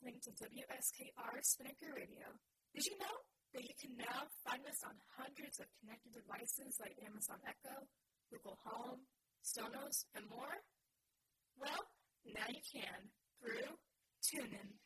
listening to WSKR Spinnaker Radio. Did you know that you can now find us on hundreds of connected devices like Amazon Echo, Google Home, Sonos, and more? Well, now you can through TuneIn.